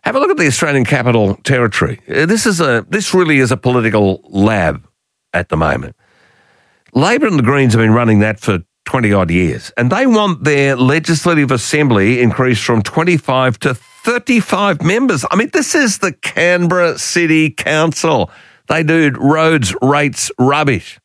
Have a look at the Australian Capital Territory. This really is a political lab at the moment. Labor and the Greens have been running that for 20-odd years, and they want their Legislative Assembly increased from 25 to 35 members. I mean, this is the Canberra City Council. They do roads, rates, rubbish.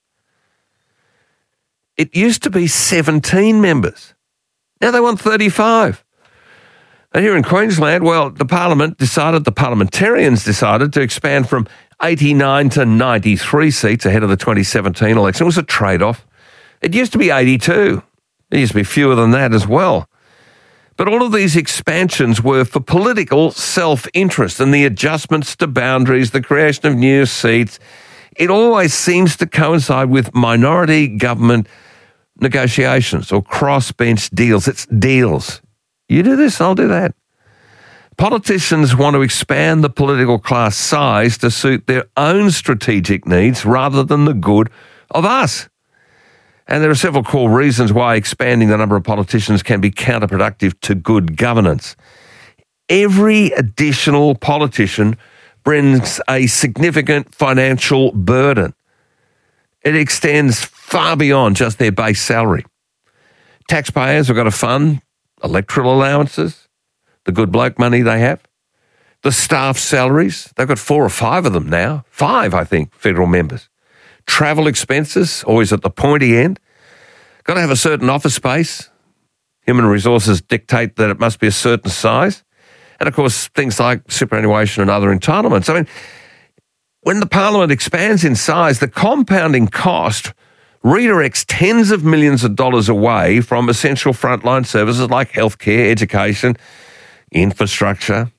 It used to be 17 members. Now they want 35. And here in Queensland, well, the parliamentarians decided to expand from 89 to 93 seats ahead of the 2017 election. It was a trade-off. It used to be 82. There used to be fewer than that as well. But all of these expansions were for political self-interest, and the adjustments to boundaries, the creation of new seats, it always seems to coincide with minority government negotiations or crossbench deals. It's deals. You do this, I'll do that. Politicians want to expand the political class size to suit their own strategic needs rather than the good of us. And there are several core reasons why expanding the number of politicians can be counterproductive to good governance. Every additional politician brings a significant financial burden. It extends far beyond just their base salary. Taxpayers have got to fund electoral allowances, the good bloke money they have, the staff salaries. They've got 4 or 5 of them now. 5, I think, federal members. Travel expenses, always at the pointy end. Got to have a certain office space. Human resources dictate that it must be a certain size. And, of course, things like superannuation and other entitlements. I mean, when the parliament expands in size, the compounding cost redirects tens of millions of dollars away from essential frontline services like healthcare, education, infrastructure.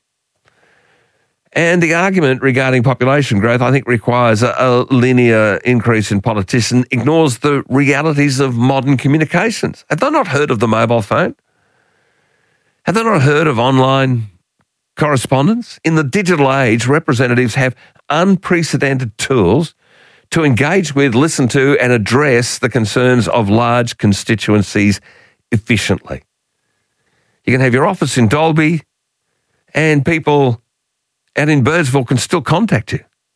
And the argument regarding population growth, I think, requires a linear increase in politicians, ignores the realities of modern communications. Have they not heard of the mobile phone? Have they not heard of online correspondence? In the digital age, representatives have unprecedented tools to engage with, listen to, and address the concerns of large constituencies efficiently. You can have your office in Dalby, and people out in Birdsville can still contact you.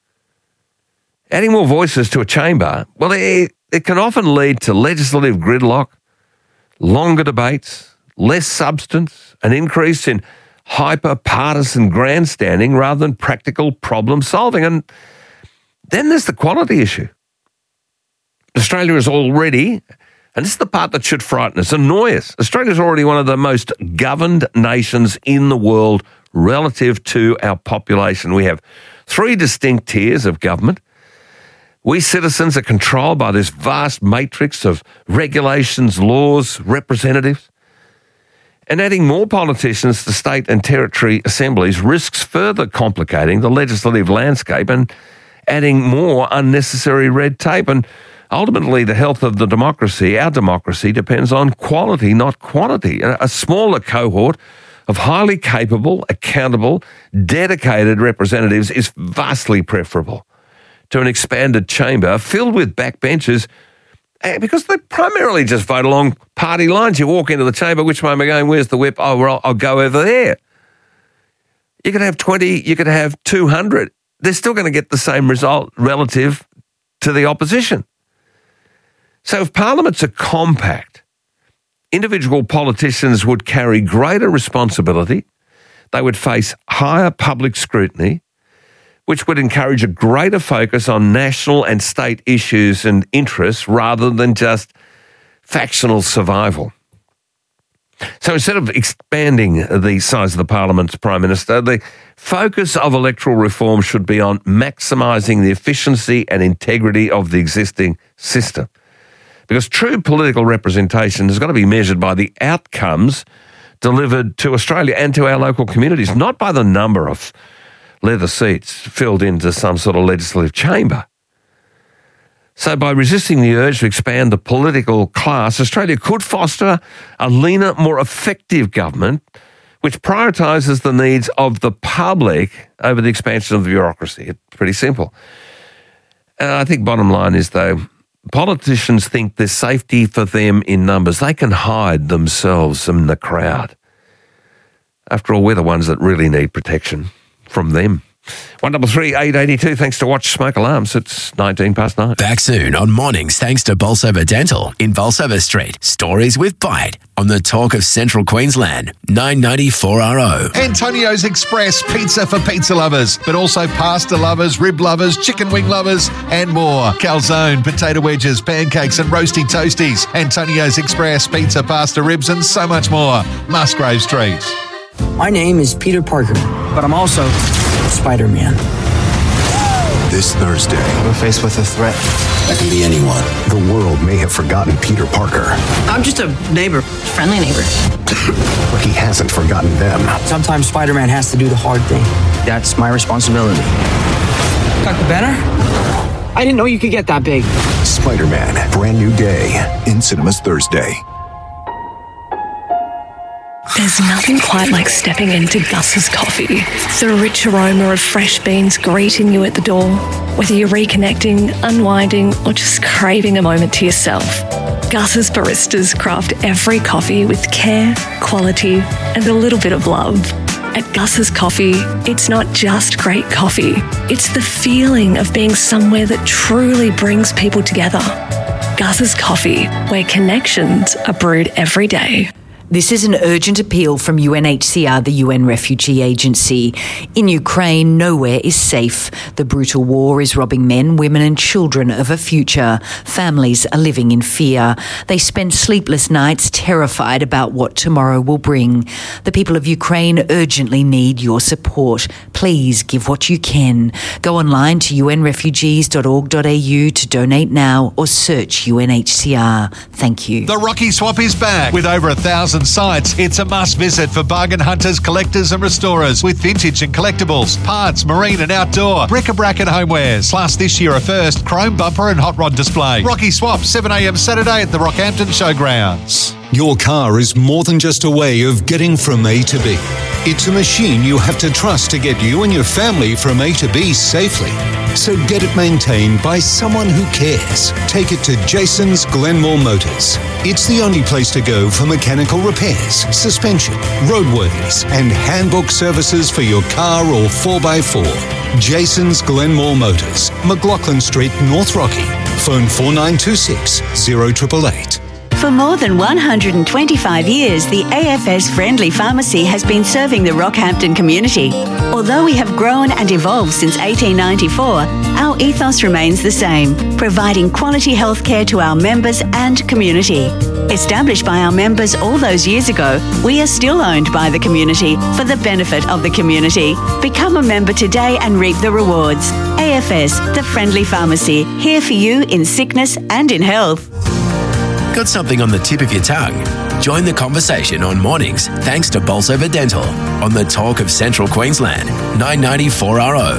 Adding more voices to a chamber, well, it can often lead to legislative gridlock, longer debates, less substance, an increase in hyper-partisan grandstanding rather than practical problem solving. And then there's the quality issue. Australia is already, and this is the part that should frighten us, annoy us, Australia is already one of the most governed nations in the world relative to our population. We have 3 distinct tiers of government. We citizens are controlled by this vast matrix of regulations, laws, representatives. And adding more politicians to state and territory assemblies risks further complicating the legislative landscape and adding more unnecessary red tape. And ultimately, the health of the democracy, our democracy, depends on quality, not quantity. A smaller cohort of highly capable, accountable, dedicated representatives is vastly preferable to an expanded chamber filled with backbenchers, because they primarily just vote along party lines. You walk into the chamber, which way am I going? Where's the whip? Oh, well, I'll go over there. You could have 20, you could have 200. They're still going to get the same result relative to the opposition. So if parliaments are compact, individual politicians would carry greater responsibility. They would face higher public scrutiny, which would encourage a greater focus on national and state issues and interests rather than just factional survival. So instead of expanding the size of the Parliament's Prime Minister, the focus of electoral reform should be on maximising the efficiency and integrity of the existing system. Because true political representation has got to be measured by the outcomes delivered to Australia and to our local communities, not by the number of leather seats filled into some sort of legislative chamber. So by resisting the urge to expand the political class, Australia could foster a leaner, more effective government which prioritises the needs of the public over the expansion of the bureaucracy. It's pretty simple. I think bottom line is, though, politicians think there's safety for them in numbers. They can hide themselves in the crowd. After all, we're the ones that really need protection from them. 133 882. Thanks to Watch Smoke Alarms. It's 9:19. Back soon on Mornings thanks to Bolsover Dental in Bolsover Street. Stories with Bite on the Talk of Central Queensland. 990 4RO. Antonio's Express pizza for pizza lovers, but also pasta lovers, rib lovers, chicken wing lovers, and more. Calzone, potato wedges, pancakes, and roasty toasties. Antonio's Express pizza, pasta, ribs, and so much more. Musgrave Street. My name is Peter Parker, but I'm also Spider-Man. This Thursday, we're faced with a threat that can be anyone. The world may have forgotten Peter Parker. I'm just a neighbor, friendly neighbor. But he hasn't forgotten them. Sometimes Spider-Man has to do the hard thing. That's my responsibility. Dr. Banner? I didn't know you could get that big. Spider-Man, brand new day, in cinemas Thursday. There's nothing quite like stepping into Gus's Coffee. The rich aroma of fresh beans greeting you at the door. Whether you're reconnecting, unwinding, or just craving a moment to yourself, Gus's baristas craft every coffee with care, quality, and a little bit of love. At Gus's Coffee, it's not just great coffee. It's the feeling of being somewhere that truly brings people together. Gus's Coffee, where connections are brewed every day. This is an urgent appeal from UNHCR, the UN Refugee Agency. In Ukraine, nowhere is safe. The brutal war is robbing men, women and children of a future. Families are living in fear. They spend sleepless nights terrified about what tomorrow will bring. The people of Ukraine urgently need your support. Please give what you can. Go online to unrefugees.org.au to donate now or search UNHCR. Thank you. The Rocky Swap is back with over 1,000 sites. It's a must visit for bargain hunters, collectors and restorers with vintage and collectibles, parts, marine and outdoor, bric-a-brac and homewares. Plus this year a first chrome bumper and hot rod display. Rocky Swap, 7 a.m. Saturday at the Rockhampton Showgrounds. Your car is more than just a way of getting from A to B. It's a machine you have to trust to get you and your family from A to B safely. So get it maintained by someone who cares. Take it to Jason's Glenmore Motors. It's the only place to go for mechanical repairs, suspension, roadworthies, and handbook services for your car or 4x4. Jason's Glenmore Motors, McLaughlin Street, North Rocky. Phone 4926 0888. For more than 125 years, the AFS Friendly Pharmacy has been serving the Rockhampton community. Although we have grown and evolved since 1894, our ethos remains the same, providing quality healthcare to our members and community. Established by our members all those years ago, we are still owned by the community for the benefit of the community. Become a member today and reap the rewards. AFS, the Friendly Pharmacy, here for you in sickness and in health. Got something on the tip of your tongue? Join the conversation on Mornings thanks to Bolsover Dental on the Talk of Central Queensland. 990 4RO.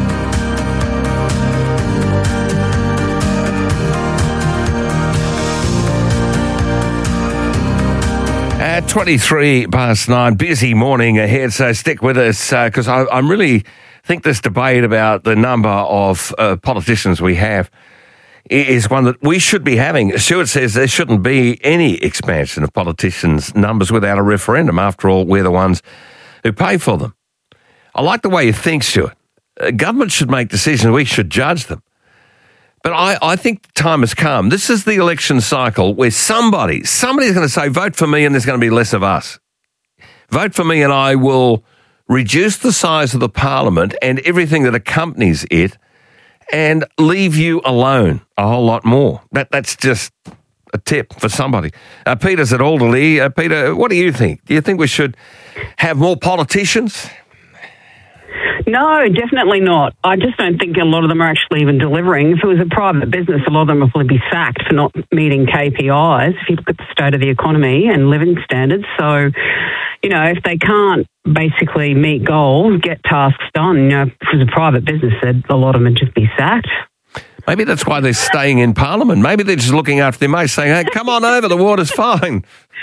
At 9:23, busy morning ahead, so stick with us because I really think this debate about the number of politicians we have is one that we should be having. Stuart says there shouldn't be any expansion of politicians' numbers without a referendum. After all, we're the ones who pay for them. I like the way you think, Stuart. Government should make decisions. We should judge them. But I think the time has come. This is the election cycle where somebody's going to say, vote for me and there's going to be less of us. Vote for me and I will reduce the size of the parliament and everything that accompanies it and leave you alone a whole lot more. That's just a tip for somebody. Peter's at Alderley. Peter, what do you think? Do you think we should have more politicians? No, definitely not. I just don't think a lot of them are actually even delivering. If it was a private business, a lot of them would probably be sacked for not meeting KPIs, if you look at the state of the economy and living standards. So, if they can't basically meet goals, get tasks done, if it was a private business, a lot of them would just be sacked. Maybe that's why they're staying in Parliament. Maybe they're just looking after their mates saying, hey, come on over, the water's fine.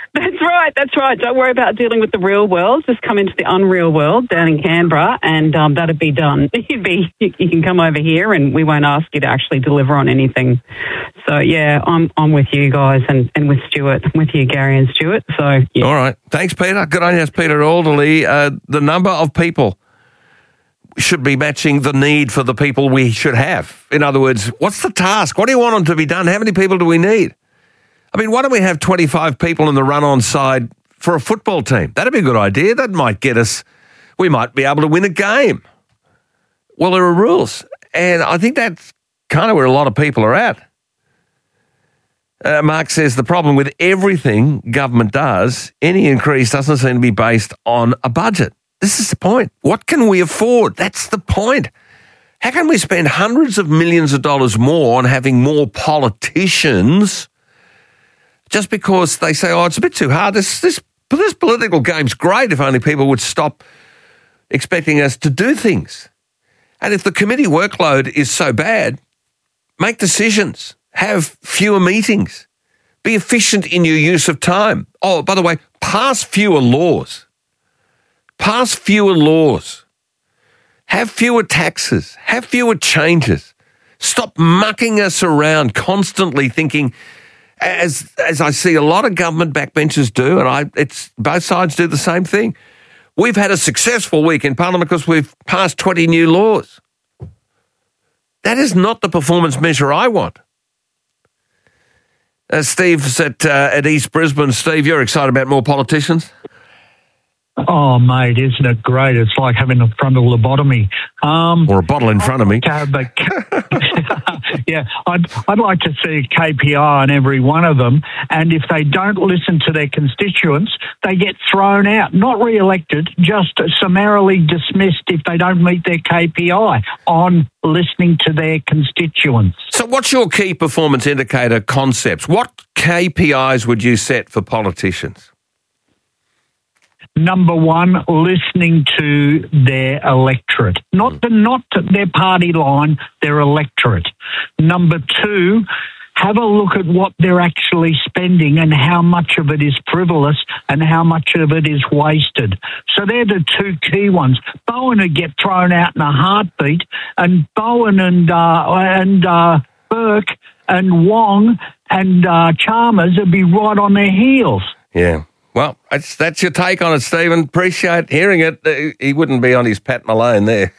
That's right. Don't worry about dealing with the real world. Just come into the unreal world down in Canberra, and that'd be done. You can come over here, and we won't ask you to actually deliver on anything. So yeah, I'm with you guys, and with Stuart, with you, Gary and Stuart. So yeah. All right, thanks, Peter. Good on you, that's Peter Alderley. The number of people should be matching the need for the people we should have. In other words, what's the task? What do you want them to be done? How many people do we need? I mean, why don't we have 25 people in the run-on side for a football team? That'd be a good idea. That might get us, we might be able to win a game. Well, there are rules. And I think that's kind of where a lot of people are at. Mark says the problem with everything government does, any increase doesn't seem to be based on a budget. This is the point. What can we afford? That's the point. How can we spend hundreds of millions of dollars more on having more politicians just because they say, oh, it's a bit too hard. This political game's great if only people would stop expecting us to do things. And if the committee workload is so bad, make decisions, have fewer meetings, be efficient in your use of time. Oh, by the way, pass fewer laws. Pass fewer laws. Have fewer taxes. Have fewer changes. Stop mucking us around constantly thinking, as I see a lot of government backbenchers do, and it's both sides do the same thing. We've had a successful week in Parliament because we've passed 20 new laws. That is not the performance measure I want. Steve's at East Brisbane. Steve, you're excited about more politicians? Oh, mate, isn't it great? It's like having a frontal lobotomy. Or a bottle in front of me. Yeah, I'd like to see a KPI on every one of them, and if they don't listen to their constituents, they get thrown out, not re-elected, just summarily dismissed if they don't meet their KPI on listening to their constituents. So what's your key performance indicator concepts? What KPIs would you set for politicians? Number one, listening to their electorate, not their party line, their electorate. Number two, have a look at what they're actually spending and how much of it is frivolous and how much of it is wasted. So they're the two key ones. Bowen would get thrown out in a heartbeat, and Bowen and Burke and Wong and Chalmers would be right on their heels. Yeah. Well, that's your take on it, Stephen. Appreciate hearing it. He wouldn't be on his Pat Malone there.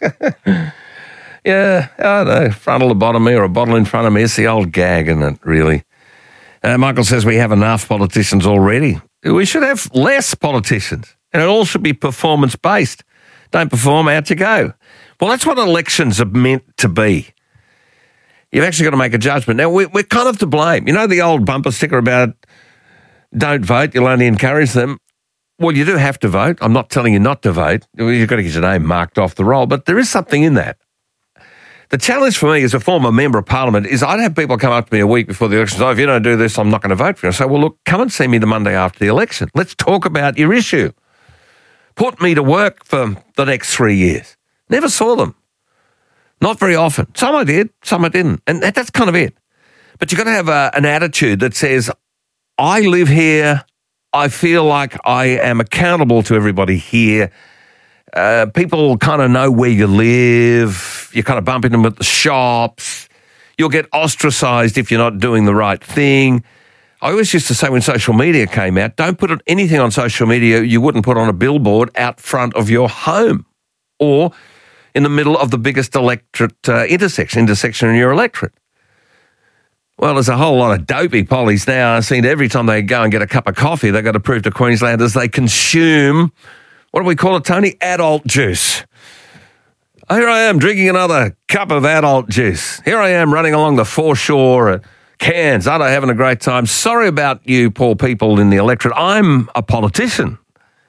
Yeah, I don't know, frontal lobotomy or a bottle in front of me. It's the old gag, isn't it, really? Michael says we have enough politicians already. We should have less politicians, and it all should be performance-based. Don't perform, out you go. Well, that's what elections are meant to be. You've actually got to make a judgment. Now, we're kind of to blame. You know the old bumper sticker about don't vote, you'll only encourage them. Well, you do have to vote. I'm not telling you not to vote. You've got to get your name marked off the roll, but there is something in that. The challenge for me as a former member of Parliament is I'd have people come up to me a week before the election. Oh, if you don't do this, I'm not going to vote for you. I say, well, look, come and see me the Monday after the election. Let's talk about your issue. Put me to work for the next 3 years. Never saw them. Not very often. Some I did, some I didn't. And that's kind of it. But you've got to have an attitude that says, I live here. I feel like I am accountable to everybody here. People kind of know where you live. You kind of bump into them at the shops. You'll get ostracized if you're not doing the right thing. I always used to say when social media came out, don't put anything on social media you wouldn't put on a billboard out front of your home or in the middle of the biggest intersection in your electorate. Well, there's a whole lot of dopey pollies now. I've seen every time they go and get a cup of coffee, they've got to prove to Queenslanders they consume, what do we call it, Tony? Adult juice. Here I am drinking another cup of adult juice. Here I am running along the foreshore at Cairns. Aren't I having a great time? Sorry about you poor people in the electorate. I'm a politician.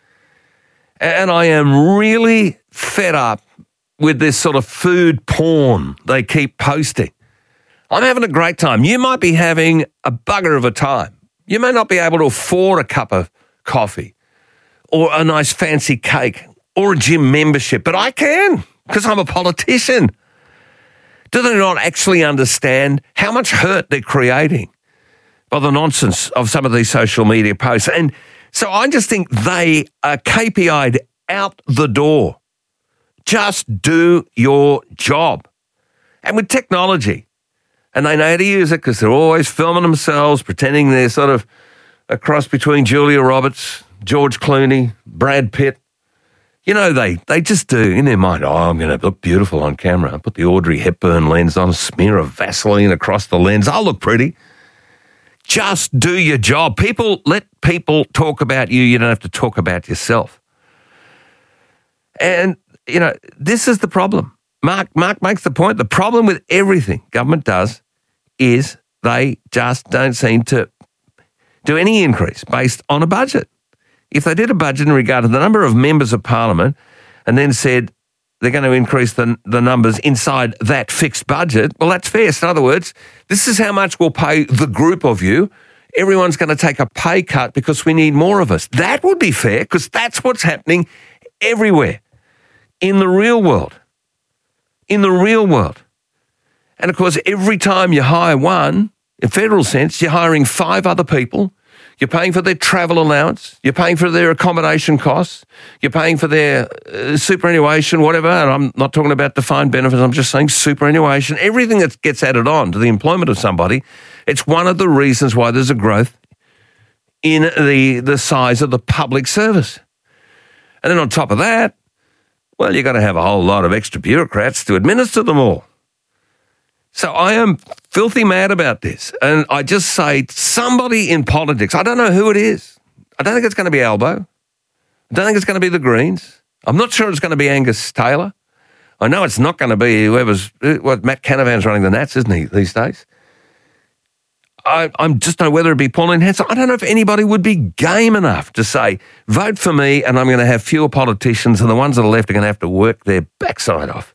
And I am really fed up with this sort of food porn they keep posting. I'm having a great time. You might be having a bugger of a time. You may not be able to afford a cup of coffee or a nice fancy cake or a gym membership, but I can because I'm a politician. Do they not actually understand how much hurt they're creating by the nonsense of some of these social media posts. And so I just think they are KPI'd out the door. Just do your job. And with technology, and they know how to use it because they're always filming themselves, pretending they're sort of a cross between Julia Roberts, George Clooney, Brad Pitt. You know, they just do in their mind, I'm going to look beautiful on camera. I'll put the Audrey Hepburn lens on, smear of Vaseline across the lens. I'll look pretty. Just do your job. Let people talk about you. You don't have to talk about yourself. And, you know, this is the problem. Mark makes the point. The problem with everything government does is they just don't seem to do any increase based on a budget. If they did a budget in regard to the number of members of parliament and then said they're going to increase the numbers inside that fixed budget, well, that's fair. So in other words, this is how much we'll pay the group of you. Everyone's going to take a pay cut because we need more of us. That would be fair because that's what's happening everywhere in the real world. In the real world. And, of course, every time you hire one, in federal sense, you're hiring 5 other people. You're paying for their travel allowance. You're paying for their accommodation costs. You're paying for their superannuation, whatever. And I'm not talking about defined benefits. I'm just saying superannuation. Everything that gets added on to the employment of somebody, it's one of the reasons why there's a growth in the size of the public service. And then on top of that, well, you've got to have a whole lot of extra bureaucrats to administer them all. So I am filthy mad about this. And I just say somebody in politics, I don't know who it is. I don't think it's going to be Albo. I don't think it's going to be the Greens. I'm not sure it's going to be Angus Taylor. I know it's not going to be Matt Canavan's running the Nats, isn't he, these days? I'm just don't know whether it be Pauline Hanson. I don't know if anybody would be game enough to say, vote for me and I'm going to have fewer politicians and the ones that are left are going to have to work their backside off.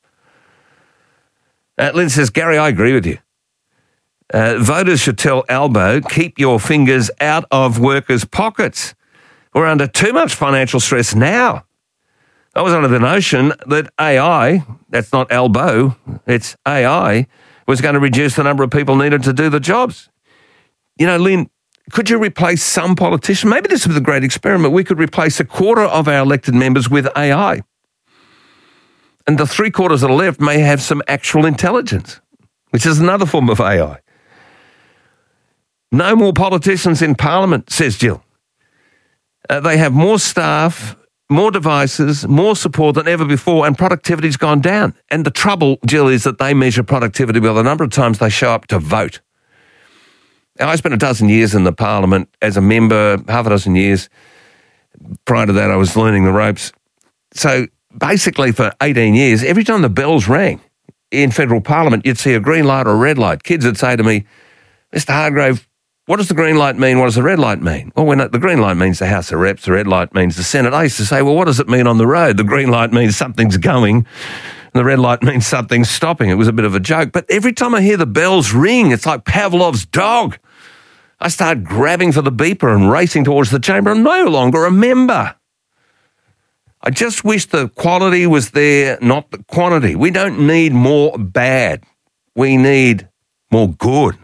Lynn says, Gary, I agree with you. Voters should tell Albo, keep your fingers out of workers' pockets. We're under too much financial stress now. I was under the notion that AI, that's not Albo, it's AI, was going to reduce the number of people needed to do the jobs. You know, Lynn, could you replace some politician? Maybe this was a great experiment. We could replace a quarter of our elected members with AI. And the 3/4 that are left may have some actual intelligence, which is another form of AI. No more politicians in Parliament, says Jill. They have more staff, more devices, more support than ever before, and productivity's gone down. And the trouble, Jill, is that they measure productivity by the number of times they show up to vote. Now, I spent 12 years in the Parliament as a member, half a dozen years. Prior to that, I was learning the ropes. So basically for 18 years, every time the bells rang in federal Parliament, you'd see a green light or a red light. Kids would say to me, Mr. Hargrave, what does the green light mean? What does the red light mean? Well, when the green light means the House of Reps, the red light means the Senate. I used to say, well, what does it mean on the road? The green light means something's going, and the red light means something's stopping. It was a bit of a joke. But every time I hear the bells ring, it's like Pavlov's dog. I start grabbing for the beeper and racing towards the chamber. I'm no longer a member. I just wish the quality was there, not the quantity. We don't need more bad. We need more good.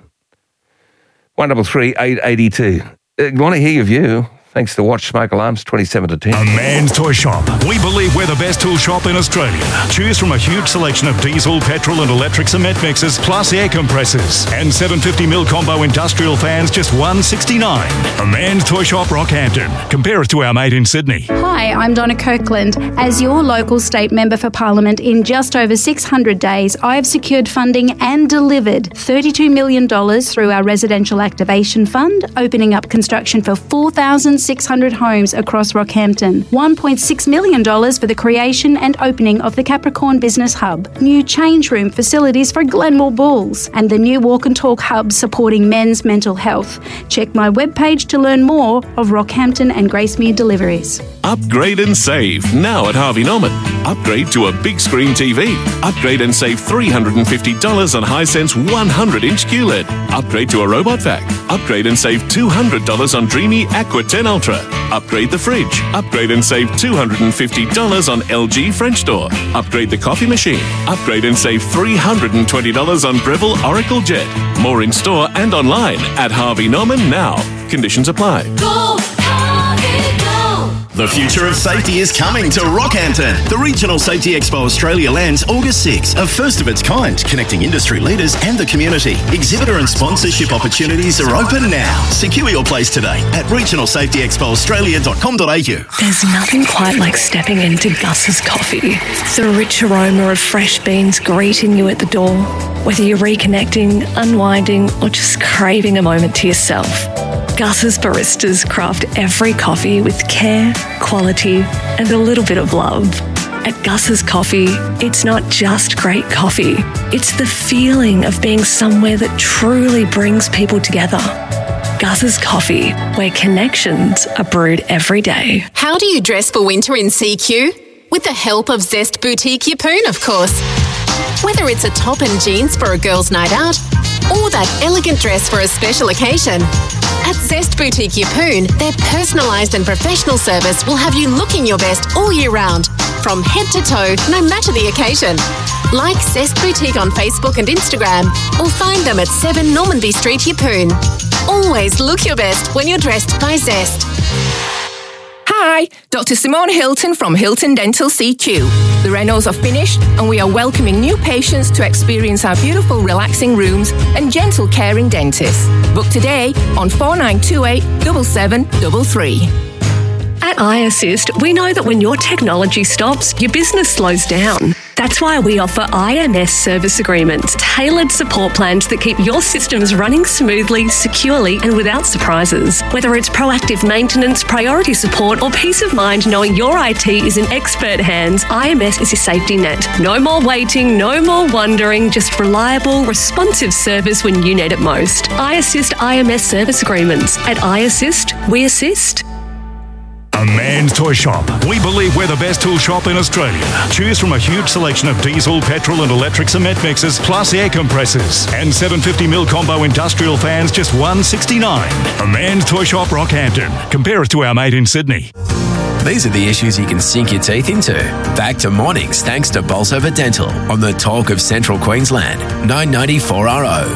133 882. Want to hear your view. Thanks to Watch Smoke Alarms, 27 to 10. A Man's Toy Shop. We believe we're the best tool shop in Australia. Choose from a huge selection of diesel, petrol and electric cement mixers, plus air compressors. And 750mm combo industrial fans, just $169. A Man's Toy Shop, Rockhampton. Compare us to our mate in Sydney. Hi, I'm Donna Kirkland. As your local state member for Parliament, in just over 600 days, I have secured funding and delivered $32 million through our Residential Activation Fund, opening up construction for 4,600 homes across Rockhampton. $1.6 million for the creation and opening of the Capricorn Business Hub. New change room facilities for Glenmore Bulls. And the new Walk and Talk Hub supporting men's mental health. Check my webpage to learn more of Rockhampton and Gracemere deliveries. Upgrade and save now at Harvey Norman. Upgrade to a big screen TV. Upgrade and save $350 on Hisense 100-inch QLED. Upgrade to a robot vac. Upgrade and save $200 on Dreamy Aqua 10 Ultra. Upgrade the fridge. Upgrade and save $250 on LG French door. Upgrade the coffee machine. Upgrade and save $320 on Breville Oracle Jet. More in store and online at Harvey Norman now. Conditions apply. Go, Harvey, go! The future of safety is coming to Rockhampton. The Regional Safety Expo Australia lands August 6, a first of its kind, connecting industry leaders and the community. Exhibitor and sponsorship opportunities are open now. Secure your place today at regionalsafetyexpoaustralia.com.au. There's nothing quite like stepping into Gus's coffee. The rich aroma of fresh beans greeting you at the door. Whether you're reconnecting, unwinding, or just craving a moment to yourself, Gus's baristas craft every coffee with care, quality, and a little bit of love. At Gus's Coffee, it's not just great coffee. It's the feeling of being somewhere that truly brings people together. Gus's Coffee, where connections are brewed every day. How do you dress for winter in CQ? With the help of Zest Boutique Yeppoon, of course. Whether it's a top and jeans for a girl's night out, or that elegant dress for a special occasion, at Zest Boutique Yeppoon, their personalised and professional service will have you looking your best all year round, from head to toe, no matter the occasion. Like Zest Boutique on Facebook and Instagram, or find them at 7 Normanby Street, Yeppoon. Always look your best when you're dressed by Zest. Hi, Dr. Simone Hilton from Hilton Dental CQ. The renos are finished and we are welcoming new patients to experience our beautiful relaxing rooms and gentle caring dentists. Book today on 4928 7733. At iAssist, we know that when your technology stops, your business slows down. That's why we offer IMS service agreements, tailored support plans that keep your systems running smoothly, securely, and without surprises. Whether it's proactive maintenance, priority support, or peace of mind knowing your IT is in expert hands, IMS is your safety net. No more waiting, no more wondering, just reliable, responsive service when you need it most. iAssist IMS service agreements. At iAssist, we assist. A Man's Toy Shop. We believe we're the best tool shop in Australia. Choose from a huge selection of diesel, petrol and electric cement mixers, plus air compressors. And 750mm combo industrial fans, just $169. A Man's Toy Shop, Rockhampton. Compare us to our mate in Sydney. These are the issues you can sink your teeth into. Back to mornings thanks to Bolsover Dental on the Talk of Central Queensland, 994RO.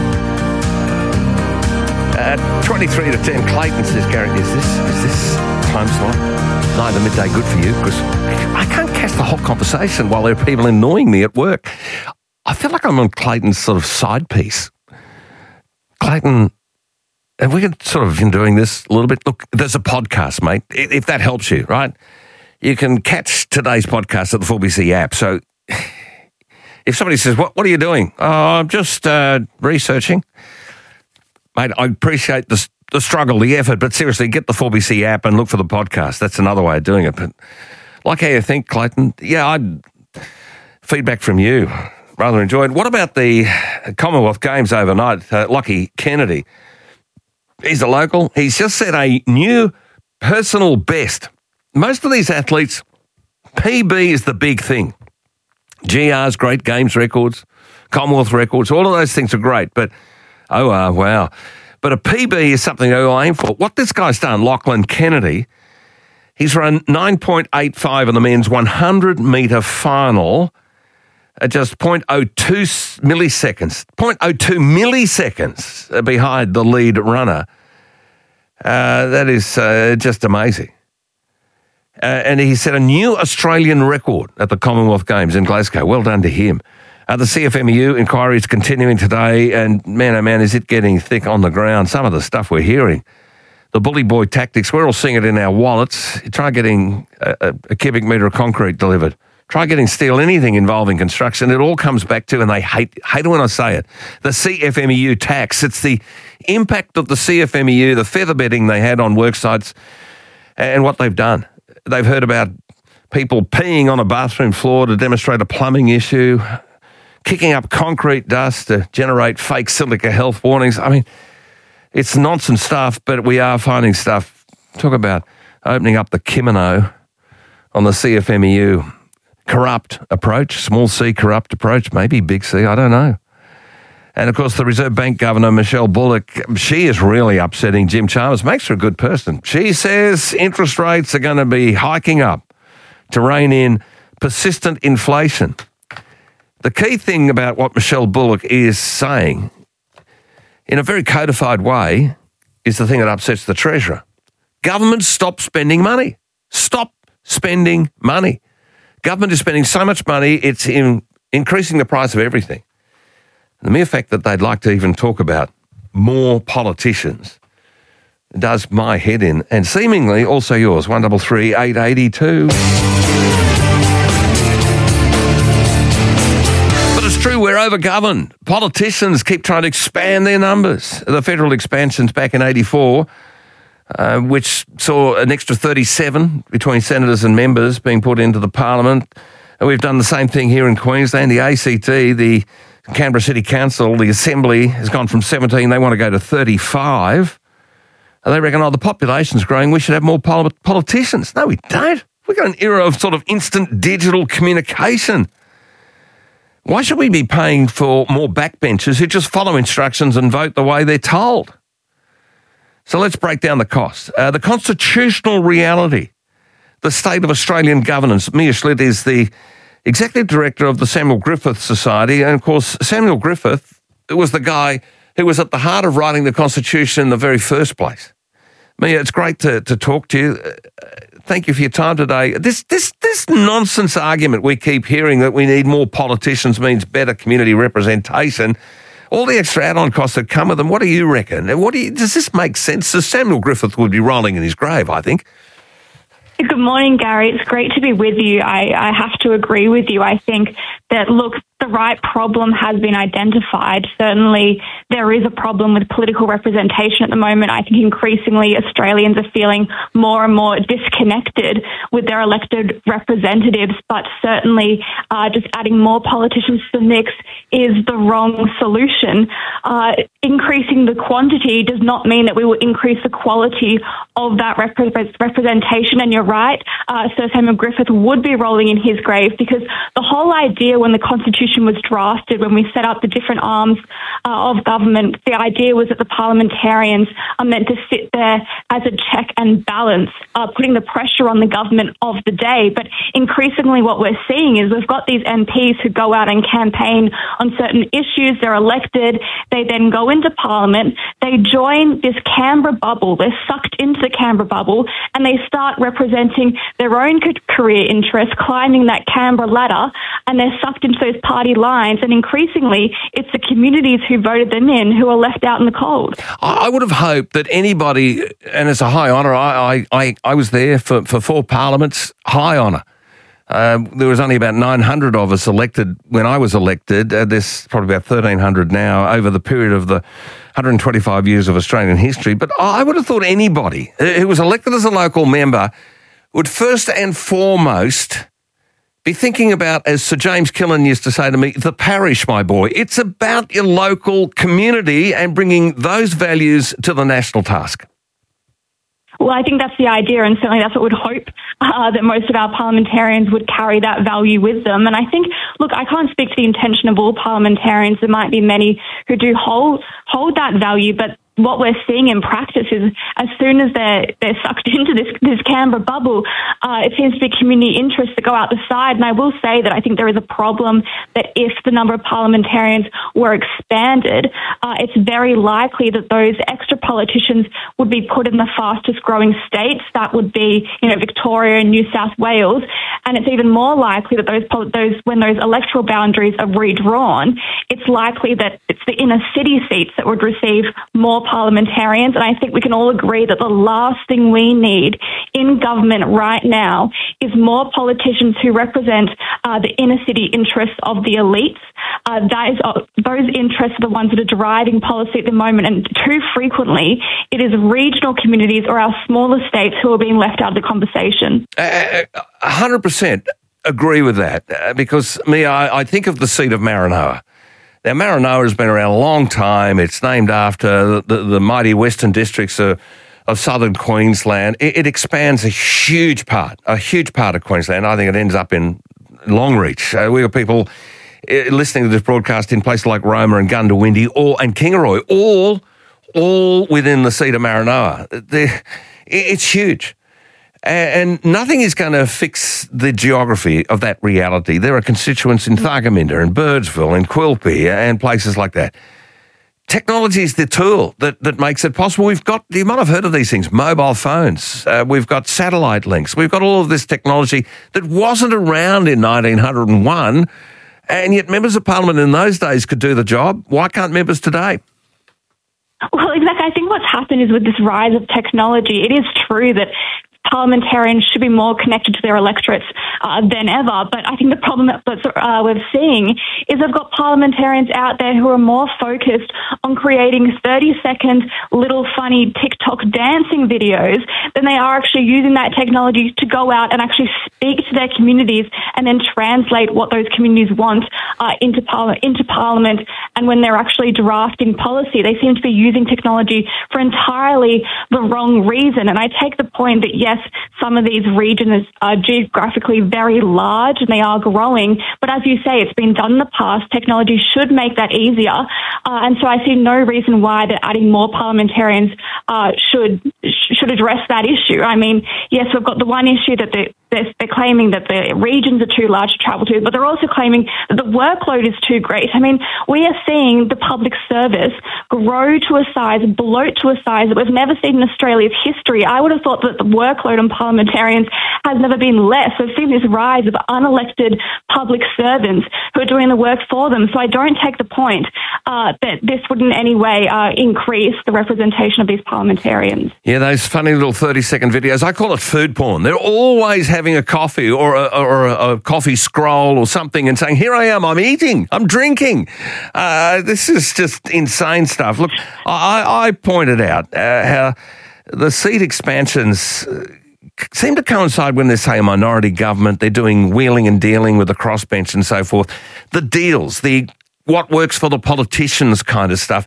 23 to 10, Clayton says, Gary, is this time slot neither midday good for you? Because I can't catch the whole conversation while there are people annoying me at work. I feel like I'm on Clayton's sort of side piece. Clayton, have we sort of been doing this a little bit? Look, there's a podcast, mate, if that helps you, right? You can catch today's podcast at the 4BC app. So if somebody says, what are you doing? Oh, I'm just researching. Mate, I appreciate the struggle, the effort, but seriously, get the 4BC app and look for the podcast. That's another way of doing it. But like how you think, Clayton, yeah, feedback from you, rather enjoyed. What about the Commonwealth Games overnight? Lockie Kennedy, he's a local. He's just set a new personal best. Most of these athletes, PB is the big thing. GR's great, Games records, Commonwealth records, all of those things are great, but wow. But a PB is something to aim for. What this guy's done, Lachlan Kennedy, he's run 9.85 in the men's 100-metre final at just 0.02 milliseconds behind the lead runner. That is just amazing. And he set a new Australian record at the Commonwealth Games in Glasgow. Well done to him. The CFMEU inquiry is continuing today, and man, oh man, is it getting thick on the ground. Some of the stuff we're hearing, the bully boy tactics, we're all seeing it in our wallets. Try getting a cubic metre of concrete delivered. Try getting steel, anything involving construction. It all comes back to, and they hate it when I say it, the CFMEU tax. It's the impact of the CFMEU, the feather bedding they had on work sites, and what they've done. They've heard about people peeing on a bathroom floor to demonstrate a plumbing issue, kicking up concrete dust to generate fake silica health warnings. I mean, it's nonsense stuff, but we are finding stuff. Talk about opening up the kimono on the CFMEU corrupt approach, small c corrupt approach, maybe big C, I don't know. And, of course, the Reserve Bank Governor, Michelle Bullock, she is really upsetting Jim Chalmers. Makes her a good person. She says interest rates are going to be hiking up to rein in persistent inflation. The key thing about what Michelle Bullock is saying, in a very codified way, is the thing that upsets the Treasurer. Government, stop spending money. Stop spending money. Government is spending so much money, it's increasing the price of everything. The mere fact that they'd like to even talk about more politicians does my head in, and seemingly also yours. 133 882. But it's true, we're overgoverned. Politicians keep trying to expand their numbers. The federal expansions back in 84, which saw an extra 37 between senators and members being put into the parliament. And we've done the same thing here in Queensland. The ACT, the Canberra City Council, the Assembly has gone from 17, they want to go to 35. And they reckon, the population's growing, we should have more politicians. No, we don't. We've got an era of sort of instant digital communication. Why should we be paying for more backbenchers who just follow instructions and vote the way they're told? So let's break down the costs. The constitutional reality, the state of Australian governance. Mia Schlitt is the Executive Director of the Samuel Griffith Society. And, of course, Samuel Griffith was the guy who was at the heart of writing the Constitution in the very first place. Mia, it's great to talk to you. Thank you for your time today. This nonsense argument we keep hearing that we need more politicians means better community representation, all the extra add-on costs that come with them, what do you reckon? Does this make sense? So Samuel Griffith would be rolling in his grave, I think. Good morning, Gary. It's great to be with you. I have to agree with you. I think that, look, the right problem has been identified. Certainly there is a problem with political representation at the moment. I think increasingly Australians are feeling more and more disconnected with their elected representatives, but certainly just adding more politicians to the mix is the wrong solution. Increasing the quantity does not mean that we will increase the quality of that representation. And you're right, Sir Samuel Griffith would be rolling in his grave, because the whole idea when the Constitution was drafted, when we set up the different arms of government, the idea was that the parliamentarians are meant to sit there as a check and balance, putting the pressure on the government of the day. But increasingly what we're seeing is we've got these MPs who go out and campaign on certain issues, they're elected, they then go into Parliament, they join this Canberra bubble, they're sucked into the Canberra bubble, and they start representing their own career interests, climbing that Canberra ladder, and they're sucked into those party lines, and increasingly it's the communities who voted them in who are left out in the cold. I would have hoped that anybody, and it's a high honour, I was there for 4 parliaments, high honour. There was only about 900 of us elected when I was elected. There's probably about 1,300 now over the period of the 125 years of Australian history. But I would have thought anybody who was elected as a local member would first and foremost be thinking about, as Sir James Killen used to say to me, the parish, my boy. It's about your local community and bringing those values to the national task. Well, I think that's the idea, and certainly that's what we'd hope, that most of our parliamentarians would carry that value with them. And I think, look, I can't speak to the intention of all parliamentarians. There might be many who do hold that value, but what we're seeing in practice is as soon as they're sucked into this Canberra bubble, it seems to be community interests that go out the side. And I will say that I think there is a problem that if the number of parliamentarians were expanded, it's very likely that those extra politicians would be put in the fastest growing states. That would be, Victoria and New South Wales. And it's even more likely that when those electoral boundaries are redrawn, it's likely that it's the inner city seats that would receive more parliamentarians. And I think we can all agree that the last thing we need in government right now is more politicians who represent the inner city interests of the elites. Those interests are the ones that are driving policy at the moment, and too frequently it is regional communities or our smaller states who are being left out of the conversation. 100% agree with that, because I think of the seat of Maranoa. Now, Maranoa has been around a long time. It's named after the mighty Western districts of southern Queensland. It expands a huge part of Queensland. I think it ends up in Longreach. We've got people listening to this broadcast in places like Roma and Gundawindi and Kingaroy, all within the seat of Maranoa. It's huge. And nothing is going to fix the geography of that reality. There are constituents in Thargomindah and Birdsville and Quilpie and places like that. Technology is the tool that makes it possible. You might have heard of these things, mobile phones. We've got satellite links. We've got all of this technology that wasn't around in 1901, and yet members of parliament in those days could do the job. Why can't members today? Well, exactly. I think what's happened is with this rise of technology, it is true that parliamentarians should be more connected to their electorates than ever. But I think the problem that we're seeing is they've got parliamentarians out there who are more focused on creating 30-second little funny TikTok dancing videos than they are actually using that technology to go out and actually speak to their communities and then translate what those communities want into Parliament. And when they're actually drafting policy, they seem to be using technology for entirely the wrong reason. And I take the point that, yes, some of these regions are geographically very large and they are growing. But as you say, it's been done in the past. Technology should make that easier. And so I see no reason why that adding more parliamentarians should address that issue. I mean, yes, we've got the one issue that they're claiming that the regions are too large to travel to, but they're also claiming that the workload is too great. I mean, we are seeing the public service grow to a size, bloat to a size that we've never seen in Australia's history. I would have thought that the workload on parliamentarians has never been less. We've seen this rise of unelected public servants who are doing the work for them. So I don't take the point that this would in any way increase the representation of these parliamentarians. Yeah, those funny little 30-second videos, I call it food porn. They're always having a coffee or a coffee scroll or something and saying, here I am, I'm eating, I'm drinking. This is just insane stuff. Look, I pointed out how the seat expansions seem to coincide when they say a minority government, they're doing wheeling and dealing with the crossbench and so forth. The deals, what works for the politicians kind of stuff.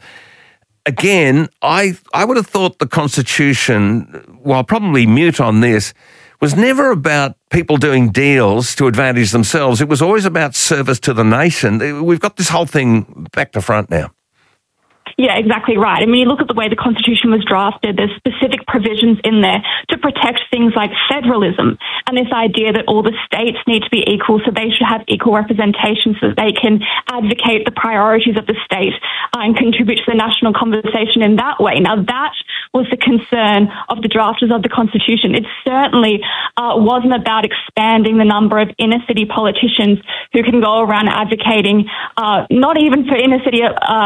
Again, I would have thought the Constitution, while probably mute on this, was never about people doing deals to advantage themselves. It was always about service to the nation. We've got this whole thing back to front now. Yeah, exactly right. I mean, you look at the way the Constitution was drafted, there's specific provisions in there to protect things like federalism and this idea that all the states need to be equal, so they should have equal representation so that they can advocate the priorities of the state and contribute to the national conversation in that way. Now, that was the concern of the drafters of the Constitution. It certainly wasn't about expanding the number of inner-city politicians who can go around advocating, not even for inner-city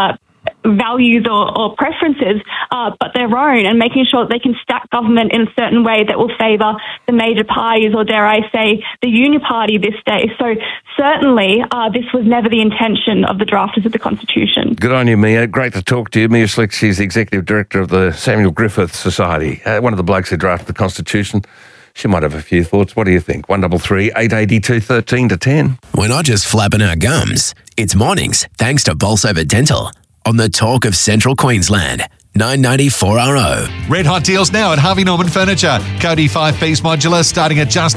values or preferences, but their own, and making sure that they can stack government in a certain way that will favour the major parties, or dare I say, the Union Party this day. So certainly this was never the intention of the drafters of the Constitution. Good on you, Mia. Great to talk to you. Mia Slick, she's the Executive Director of the Samuel Griffith Society, one of the blokes who drafted the Constitution. She might have a few thoughts. What do you think? 133 882 13 to 10. We're not just flapping our gums. It's mornings, thanks to Bolsover Dental. On the talk of Central Queensland, 994RO. Red hot deals now at Harvey Norman Furniture. Cody 5-piece modular starting at just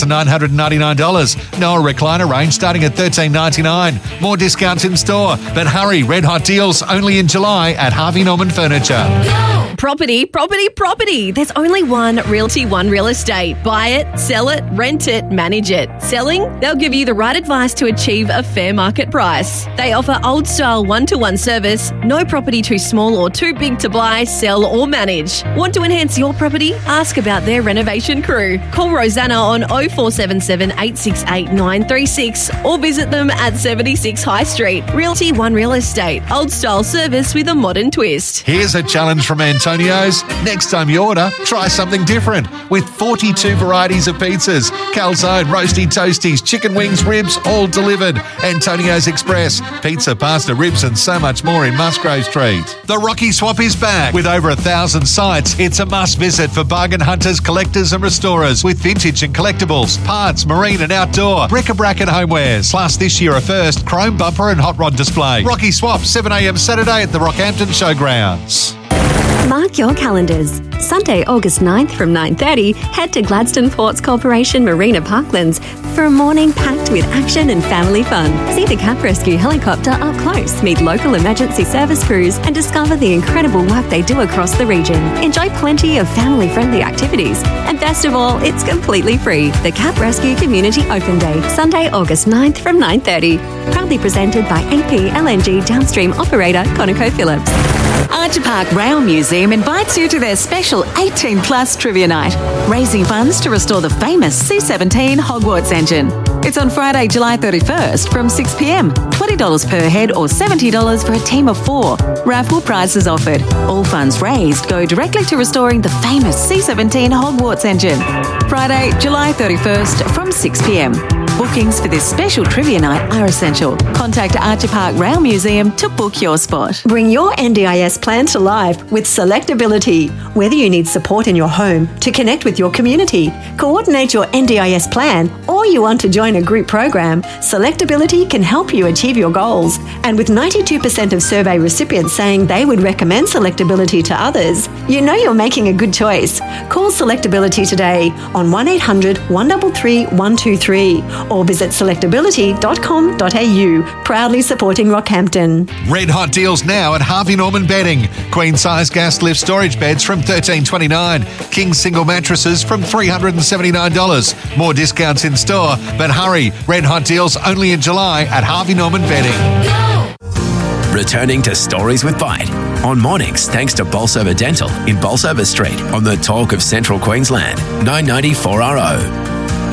$2,999. Noah recliner range starting at $1,399. More discounts in store. But hurry, red hot deals only in July at Harvey Norman Furniture. Property, property, property. There's only one Realty One Real Estate. Buy it, sell it, rent it, manage it. Selling? They'll give you the right advice to achieve a fair market price. They offer old-style one-to-one service. No property too small or too big to buy, sell or manage. Want to enhance your property? Ask about their renovation crew. Call Rosanna on 0477 868 936 or visit them at 76 High Street. Realty One Real Estate. Old-style service with a modern twist. Here's a challenge from Antonio's. Next time you order, try something different with 42 varieties of pizzas, calzone, roasty toasties, chicken wings, ribs, all delivered. Antonio's Express, pizza, pasta, ribs and so much more in Musgrave Street. The Rocky Swap is back with over 1,000 sites. It's a must visit for bargain hunters, collectors and restorers with vintage and collectibles, parts, marine and outdoor, bric-a-brac and homewares. Plus this year a first, chrome bumper and hot rod display. Rocky Swap, 7am Saturday at the Rockhampton Showgrounds. Mark your calendars. Sunday, August 9th from 9:30, head to Gladstone Ports Corporation Marina Parklands for a morning packed with action and family fun. See the Cap Rescue helicopter up close, meet local emergency service crews, and discover the incredible work they do across the region. Enjoy plenty of family-friendly activities. And best of all, it's completely free. The Cap Rescue Community Open Day, Sunday, August 9th from 9:30. Proudly presented by AP LNG downstream operator ConocoPhillips. Archer Park Rail Museum invites you to their special 18 Plus Trivia Night, raising funds to restore the famous C-17 Hogwarts engine. It's on Friday, July 31st from 6 p.m. $20 per head or $70 for a team of 4. Raffle prizes offered. All funds raised go directly to restoring the famous C-17 Hogwarts engine. Friday, July 31st from 6 p.m. Bookings for this special trivia night are essential. Contact Archer Park Rail Museum to book your spot. Bring your NDIS plan to life with Selectability. Whether you need support in your home, to connect with your community, coordinate your NDIS plan, or you want to join a group program, Selectability can help you achieve your goals. And with 92% of survey recipients saying they would recommend Selectability to others, you know you're making a good choice. Call Selectability today on 1800 133 123 or visit selectability.com.au, proudly supporting Rockhampton. Red hot deals now at Harvey Norman Bedding. Queen size gas lift storage beds from $13.29. King single mattresses from $379. More discounts in store, but hurry, red hot deals only in July at Harvey Norman Bedding. Returning to Stories with Bite on mornings thanks to Bolsover Dental in Bolsover Street on the Talk of Central Queensland, 990 4RO.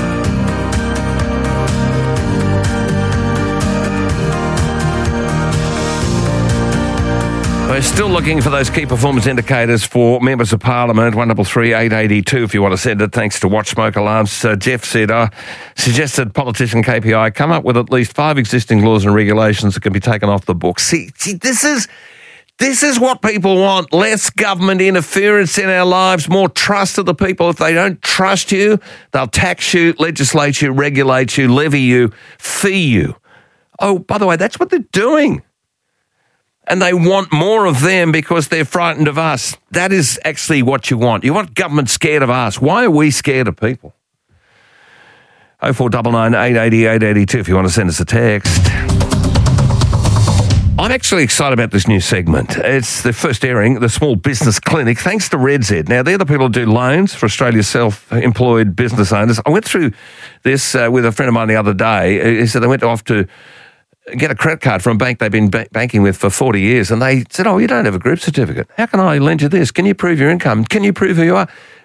We're still looking for those key performance indicators for members of Parliament. 133 882 if you want to send it. Thanks to Watch Smoke Alarms. Jeff said, suggested politician KPI come up with at least 5 existing laws and regulations that can be taken off the books. See, this is what people want. Less government interference in our lives, more trust of the people. If they don't trust you, they'll tax you, legislate you, regulate you, levy you, fee you. Oh, by the way, that's what they're doing. And they want more of them because they're frightened of us. That is actually what you want. You want government scared of us. Why are we scared of people? 0499 880 882 if you want to send us a text. I'm actually excited about this new segment. It's the first airing, the Small Business Clinic, thanks to RedZ. Now, they're the people who do loans for Australia's self-employed business owners. I went through this with a friend of mine the other day. He said they went off to get a credit card from a bank they've been banking with for 40 years, and they said, you don't have a group certificate. How can I lend you this? Can you prove your income? Can you prove who you are?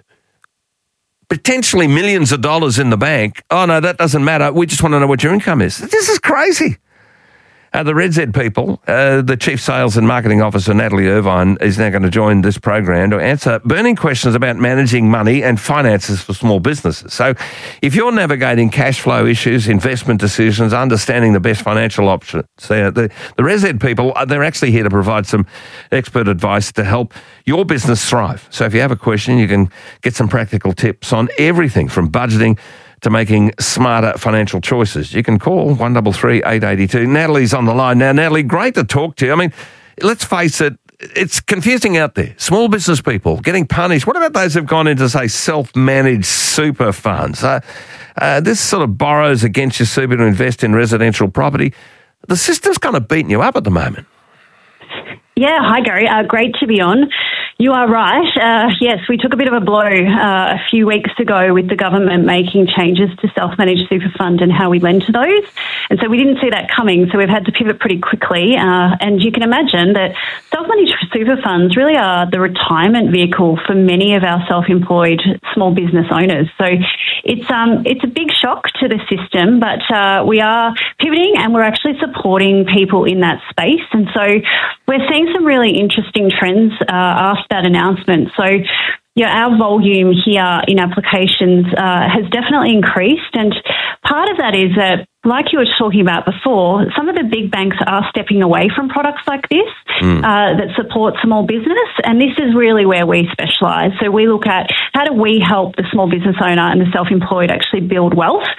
Potentially millions of dollars in the bank. Oh, no, that doesn't matter. We just want to know what your income is. This is crazy. The RedZ people, the Chief Sales and Marketing Officer, Natalie Irvine, is now going to join this program to answer burning questions about managing money and finances for small businesses. So if you're navigating cash flow issues, investment decisions, understanding the best financial options, the RedZ people, they're actually here to provide some expert advice to help your business thrive. So if you have a question, you can get some practical tips on everything from budgeting to making smarter financial choices. You can call 133 882. Natalie's on the line now. Natalie, great to talk to you. I mean, let's face it, it's confusing out there. Small business people getting punished. What about those who've gone into, say, self-managed super funds? This sort of borrows against your super to invest in residential property. The system's kind of beating you up at the moment. Yeah, hi Gary. Great to be on. You are right. Yes, we took a bit of a blow a few weeks ago with the government making changes to self-managed super fund and how we lend to those. And so we didn't see that coming, so we've had to pivot pretty quickly. And you can imagine that self-managed super funds really are the retirement vehicle for many of our self-employed small business owners. So it's a big shock to the system, but we are pivoting and we're actually supporting people in that space. And so we're seeing some really interesting trends after that announcement. So, our volume here in applications has definitely increased. And part of that is that, like you were talking about before, some of the big banks are stepping away from products like this that support small business. And this is really where we specialise. So we look at how do we help the small business owner and the self-employed actually build wealth.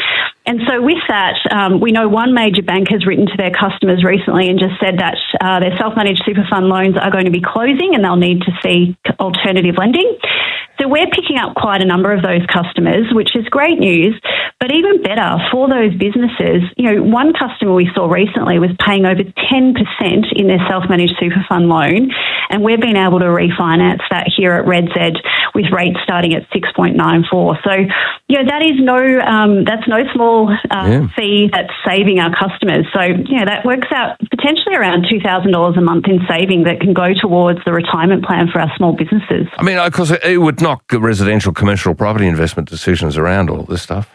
And so with that, we know one major bank has written to their customers recently and just said that their self-managed super fund loans are going to be closing and they'll need to seek alternative lending. So we're picking up quite a number of those customers, which is great news. But even better for those businesses, one customer we saw recently was paying over 10% in their self-managed super fund loan, and we've been able to refinance that here at RedZ with rates starting at 6.94. So, that is that's no small fee that's saving our customers. So, that works out potentially around $2,000 a month in saving that can go towards the retirement plan for our small businesses. I mean, of course, it would knock residential commercial property investment decisions around all this stuff.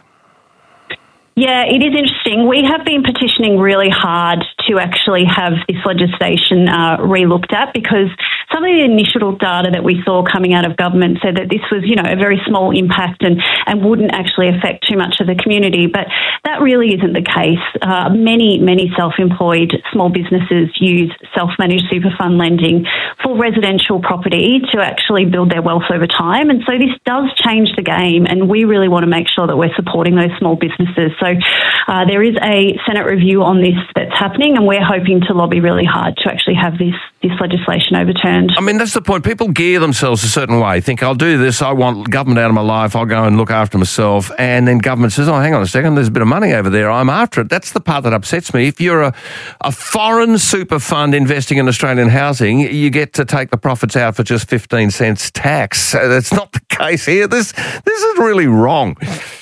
Yeah, it is interesting. We have been petitioning really hard to actually have this legislation re-looked at, because some of the initial data that we saw coming out of government said that this was, a very small impact and wouldn't actually affect too much of the community. But that really isn't the case. Many self-employed small businesses use self-managed super fund lending for residential property to actually build their wealth over time. And so this does change the game, and we really want to make sure that we're supporting those small businesses. So there is a Senate review on this that's happening, and we're hoping to lobby really hard to actually have this legislation overturned. I mean, that's the point. People gear themselves a certain way. Think, I'll do this, I want government out of my life, I'll go and look after myself. And then government says, oh, hang on a second, there's a bit of money over there, I'm after it. That's the part that upsets me. If you're a foreign super fund investing in Australian housing, you get to take the profits out for just 15 cents tax. That's not the case here. This is really wrong.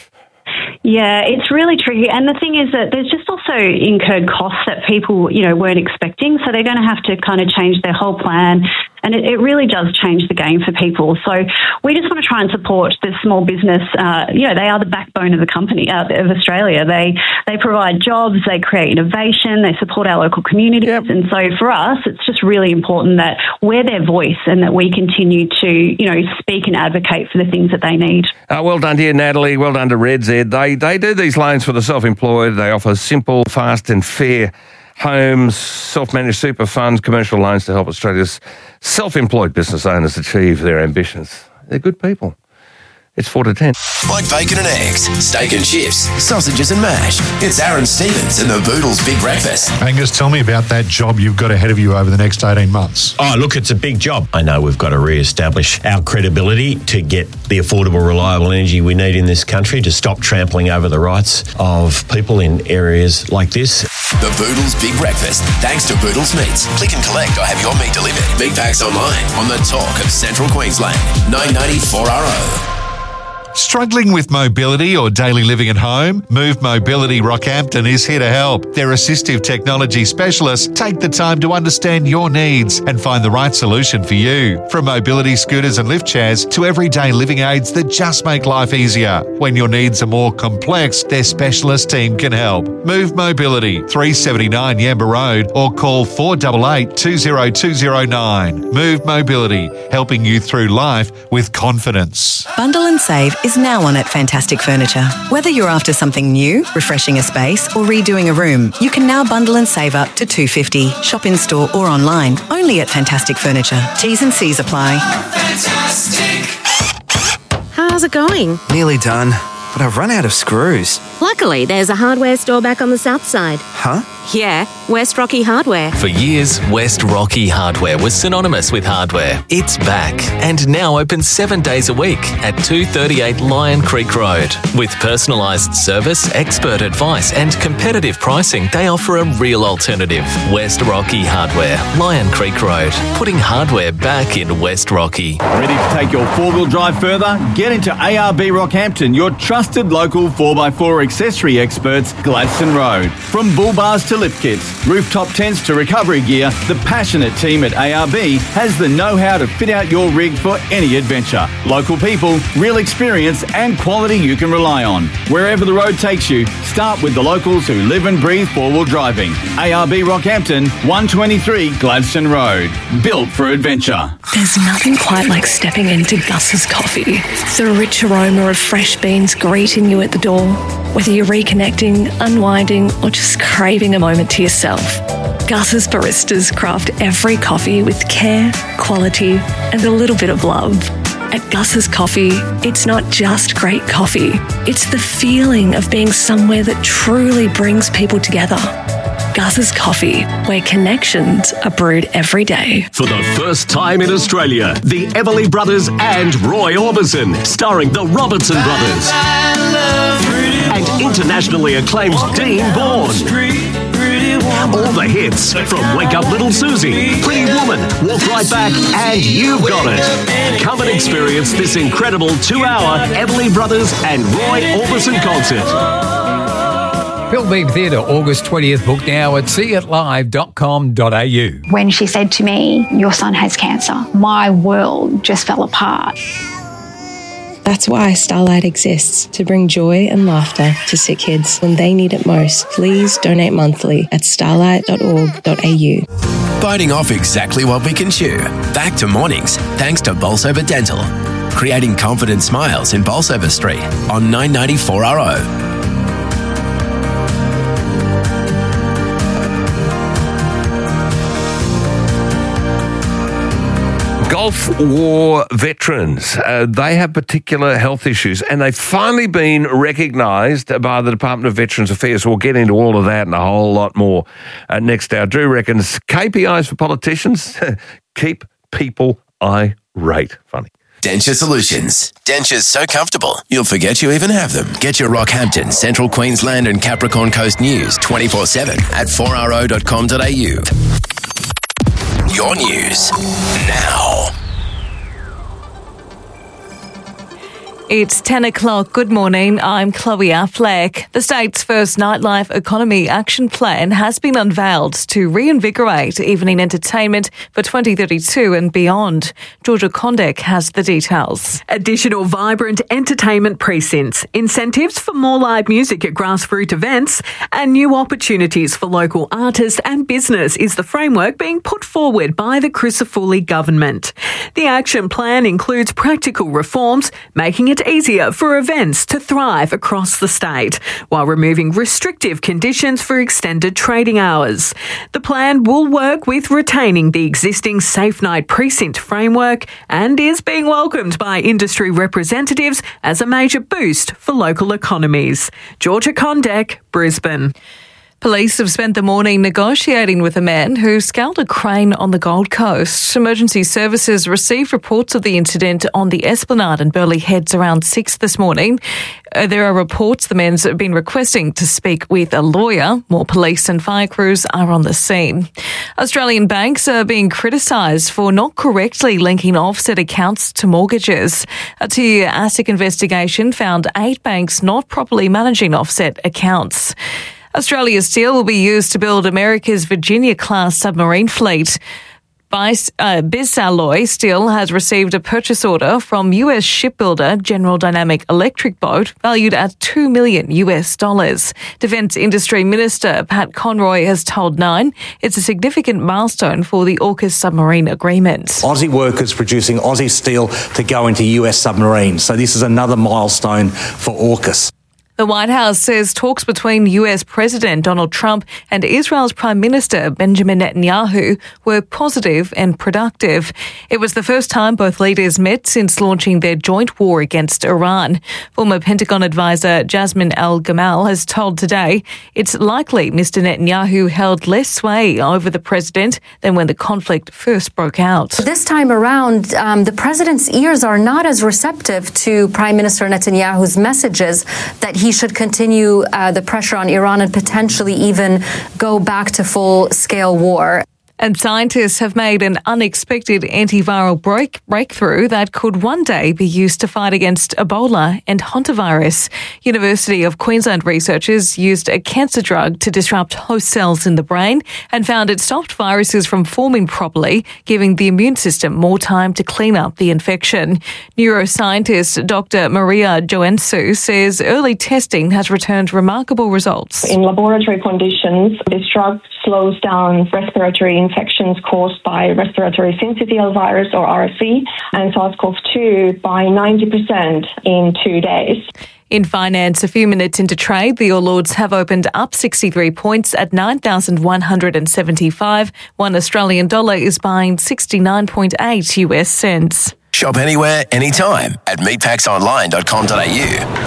Yeah, it's really tricky. And the thing is that there's just also incurred costs that people, weren't expecting. So they're going to have to kind of change their whole plan. And it really does change the game for people. So we just want to try and support the small business. They are the backbone of the company, of Australia. They provide jobs, they create innovation, they support our local communities. Yep. And so for us, it's just really important that we're their voice and that we continue to, speak and advocate for the things that they need. Well done to you, Natalie. Well done to RedZ. They do these loans for the self-employed. They offer simple, fast and fair homes, self-managed super funds, commercial loans to help Australia's self-employed business owners achieve their ambitions. They're good people. It's 4 to 10. Like bacon and eggs, steak and chips, sausages and mash. It's Aaron Stevens and the Boodles Big Breakfast. Angus, tell me about that job you've got ahead of you over the next 18 months. Oh, look, it's a big job. I know we've got to re-establish our credibility to get the affordable, reliable energy we need in this country, to stop trampling over the rights of people in areas like this. The Boodles Big Breakfast, thanks to Boodles Meats. Click and collect or have your meat delivered. Big packs online on the talk of Central Queensland. 994RO. Struggling with mobility or daily living at home? Move Mobility Rockhampton is here to help. Their assistive technology specialists take the time to understand your needs and find the right solution for you. From mobility scooters and lift chairs to everyday living aids that just make life easier. When your needs are more complex, their specialist team can help. Move Mobility, 379 Yamba Road, or call 488 20209. Move Mobility, helping you through life with confidence. Bundle and save is now on at Fantastic Furniture. Whether you're after something new, refreshing a space, or redoing a room, you can now bundle and save up to $250. Shop in store or online, only at Fantastic Furniture. T's and C's apply. Fantastic. How's it going? Nearly done, but I've run out of screws. Luckily, there's a hardware store back on the south side. Huh? Yeah, West Rocky Hardware. For years, West Rocky Hardware was synonymous with hardware. It's back and now open 7 days a week at 238 Lion Creek Road. With personalised service, expert advice and competitive pricing, they offer a real alternative. West Rocky Hardware, Lion Creek Road, putting hardware back in West Rocky. Ready to take your four-wheel drive further? Get into ARB Rockhampton, your trusted local 4x4 accessory experts, Gladstone Road. From bull bars to lift kits, rooftop tents to recovery gear, the passionate team at ARB has the know-how to fit out your rig for any adventure. Local people, real experience and quality you can rely on. Wherever the road takes you, start with the locals who live and breathe four-wheel driving. ARB Rockhampton, 123 Gladstone Road. Built for adventure. There's nothing quite like stepping into Gus's Coffee. The rich aroma of fresh beans greeting you at the door. Whether you're reconnecting, unwinding, or just craving a moment to yourself, Gus's baristas craft every coffee with care, quality, and a little bit of love. At Gus's Coffee, it's not just great coffee. It's the feeling of being somewhere that truly brings people together. Gus's Coffee, where connections are brewed every day. For the first time in Australia, the Everly Brothers and Roy Orbison, starring the Robertson Brothers. And internationally acclaimed Dean Bourne. All the hits from Wake Up Little Susie, Pretty Woman, Walk Right Back, and You've Got It. Come and experience this incredible 2-hour Everly Brothers and Roy Orbison concert. Philbeam Theatre, August 20th. Book now at seeitlive.com.au. When she said to me, "Your son has cancer," my world just fell apart. That's why Starlight exists, to bring joy and laughter to sick kids when they need it most. Please donate monthly at starlight.org.au. Biting off exactly what we can chew. Back to mornings, thanks to Bolsover Dental. Creating confident smiles in Bolsover Street on 994 RO. Gulf War veterans, they have particular health issues, and they've finally been recognised by the Department of Veterans Affairs. We'll get into all of that and a whole lot more next hour. Drew reckons KPIs for politicians keep people irate. Funny. Denture Solutions. Dentures so comfortable, you'll forget you even have them. Get your Rockhampton, Central Queensland and Capricorn Coast news 24/7 at 4ro.com.au. Your news now. It's 10 o'clock. Good morning. I'm Chloe Affleck. The state's first nightlife economy action plan has been unveiled to reinvigorate evening entertainment for 2032 and beyond. Georgia Kondek has the details. Additional vibrant entertainment precincts, incentives for more live music at grassroots events, and new opportunities for local artists and business is the framework being put forward by the Crisafulli government. The action plan includes practical reforms, making it easier for events to thrive across the state, while removing restrictive conditions for extended trading hours. The plan will work with retaining the existing Safe Night Precinct framework and is being welcomed by industry representatives as a major boost for local economies. Georgia Kondek, Brisbane. Police have spent the morning negotiating with a man who scaled a crane on the Gold Coast. Emergency services received reports of the incident on the Esplanade and Burleigh Heads around 6 this morning. There are reports the men's have been requesting to speak with a lawyer. More police and fire crews are on the scene. Australian banks are being criticised for not correctly linking offset accounts to mortgages. A 2-year ASIC investigation found 8 banks not properly managing offset accounts. Australia's steel will be used to build America's Virginia-class submarine fleet. Bisalloy Steel has received a purchase order from US shipbuilder General Dynamic Electric Boat valued at $2 million. Defence Industry Minister Pat Conroy has told Nine it's a significant milestone for the AUKUS submarine agreement. Aussie workers producing Aussie steel to go into US submarines. So this is another milestone for AUKUS. The White House says talks between US President Donald Trump and Israel's Prime Minister Benjamin Netanyahu were positive and productive. It was the first time both leaders met since launching their joint war against Iran. Former Pentagon advisor Jasmine Al-Gamal has told Today it's likely Mr. Netanyahu held less sway over the president than when the conflict first broke out. This time around, the president's ears are not as receptive to Prime Minister Netanyahu's messages that he should continue the pressure on Iran and potentially even go back to full-scale war. And scientists have made an unexpected antiviral breakthrough that could one day be used to fight against Ebola and hantavirus. University of Queensland researchers used a cancer drug to disrupt host cells in the brain and found it stopped viruses from forming properly, giving the immune system more time to clean up the infection. Neuroscientist Dr. Maria Joensuu says early testing has returned remarkable results. In laboratory conditions, this drug slows down respiratory infections caused by respiratory syncytial virus or RSV and SARS-CoV-2 by 90% in 2 days. In finance, a few minutes into trade, the All Ords have opened up 63 points at 9,175. $1 Australian dollar is buying 69.8 US cents. Shop anywhere, anytime at meatpacksonline.com.au.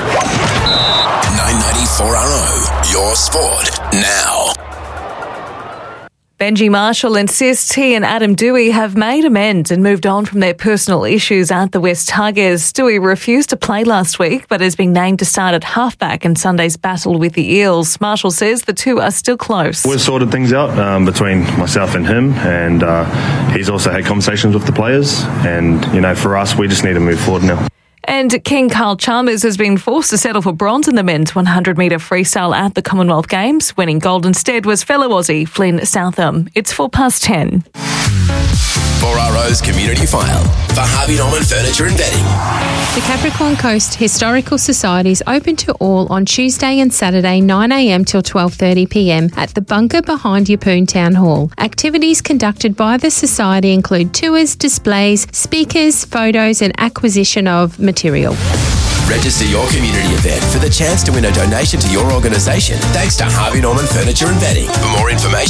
994RO, your sport now. Benji Marshall insists he and Adam Dewey have made amends and moved on from their personal issues at the West Tigers. Dewey refused to play last week but has been named to start at halfback in Sunday's battle with the Eels. Marshall says the two are still close. We've sorted things out between myself and him, and he's also had conversations with the players, and, for us, we just need to move forward now. And King Carl Chalmers has been forced to settle for bronze in the men's 100-metre freestyle at the Commonwealth Games. Winning gold instead was fellow Aussie Flynn Southam. It's 10:04. 4RO's Community File for Harvey Norman Furniture and Bedding. The Capricorn Coast Historical Society is open to all on Tuesday and Saturday 9am till 12:30pm at the bunker behind Yeppoon Town Hall. Activities conducted by the Society include tours, displays, speakers, photos and acquisition of material. Register your community event for the chance to win a donation to your organisation thanks to Harvey Norman Furniture and Bedding. For more information,